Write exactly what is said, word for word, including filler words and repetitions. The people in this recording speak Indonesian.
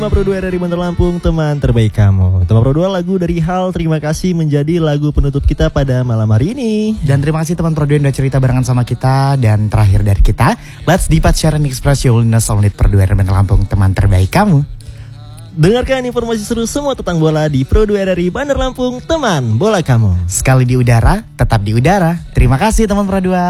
Pro dua dari Bandar Lampung, teman terbaik kamu. Teman Pro dua, lagu dari Hal, terima kasih menjadi lagu penutup kita pada malam hari ini. Dan terima kasih teman Pro dua yang udah cerita barengan sama kita. Dan terakhir dari kita, let's dipat share and express your willingness on it Pro dua dari Bandar Lampung, teman terbaik kamu. Dengarkan informasi seru semua tentang bola di Pro dua dari Bandar Lampung, teman bola kamu. Sekali di udara, tetap di udara. Terima kasih teman Pro dua.